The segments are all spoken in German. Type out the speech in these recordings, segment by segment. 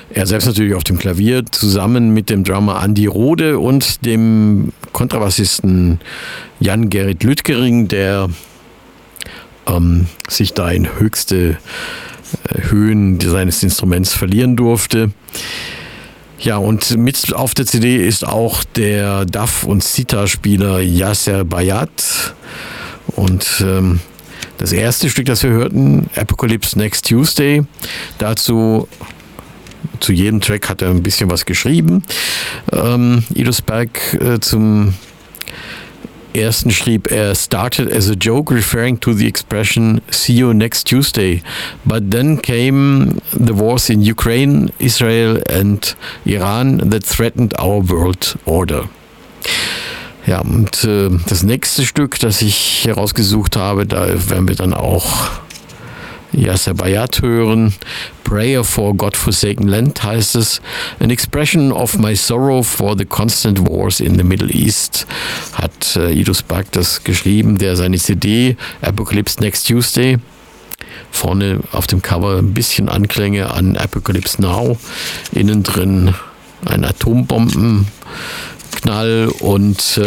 Er selbst natürlich auf dem Klavier, zusammen mit dem Drummer Andi Rode und dem Kontrabassisten Jan-Gerrit Lüdgering, der sich da in höchste Höhen seines Instruments verlieren durfte. Ja, und mit auf der CD ist auch der Duff- und Sitar-Spieler Yasser Bayat. Und das erste Stück, das wir hörten, Apocalypse Next Tuesday, dazu zu jedem Track hat er ein bisschen was geschrieben. Ido Spack zum ersten schrieb er, started as a joke referring to the expression see you next Tuesday, but then came the wars in Ukraine, Israel and Iran that threatened our world order. Ja, und das nächste Stück, das ich herausgesucht habe, da werden wir dann auch Yasser Bayat hören. Prayer for God-Forsaken Land heißt es. An expression of my sorrow for the constant wars in the Middle East hat Ido Spack das geschrieben, der seine CD Apocalypse Next Tuesday, vorne auf dem Cover ein bisschen Anklänge an Apocalypse Now, innen drin ein Atombombenknall und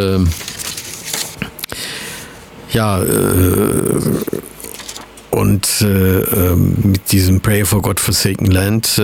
mit diesem Prayer for God-Forsaken Land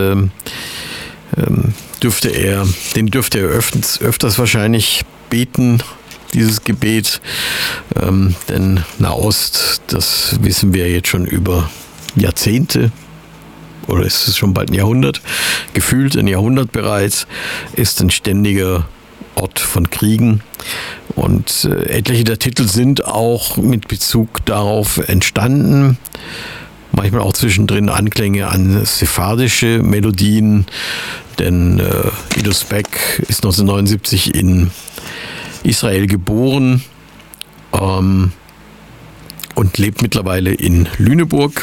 dürfte er öfters wahrscheinlich beten, dieses Gebet. Denn Nahost, das wissen wir jetzt schon über Jahrzehnte, oder ist es schon bald ein Jahrhundert, gefühlt ein Jahrhundert bereits, ist ein ständiger Ort von Kriegen. Und etliche der Titel sind auch mit Bezug darauf entstanden. Manchmal auch zwischendrin Anklänge an sephardische Melodien, denn Ido Spack ist 1979 in Israel geboren und lebt mittlerweile in Lüneburg.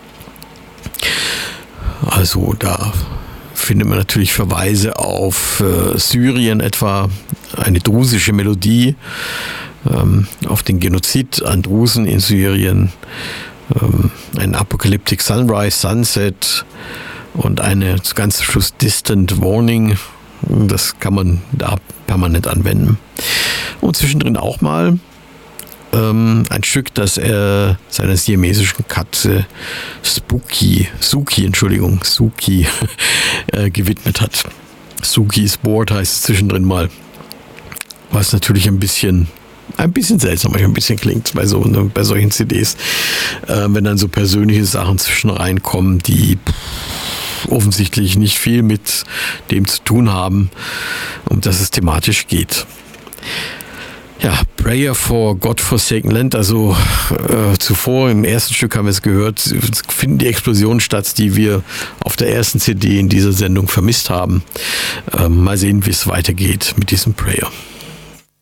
Also da findet man natürlich Verweise auf Syrien etwa, eine drusische Melodie, auf den Genozid an Drusen in Syrien, ein Apocalyptic Sunrise, Sunset und eine ganz Schluss Distant Warning. Das kann man da permanent anwenden. Und zwischendrin auch mal ein Stück, das er seiner siamesischen Katze Suki gewidmet hat. Suki's Board heißt es zwischendrin mal. Was natürlich ein bisschen seltsam, ein bisschen klingt bei solchen CDs, wenn dann so persönliche Sachen zwischen reinkommen, die offensichtlich nicht viel mit dem zu tun haben, um das es thematisch geht. Ja, Prayer for God-Forsaken Land, also zuvor im ersten Stück haben wir es gehört, finden die Explosionen statt, die wir auf der ersten CD in dieser Sendung vermisst haben. Mal sehen, wie es weitergeht mit diesem Prayer.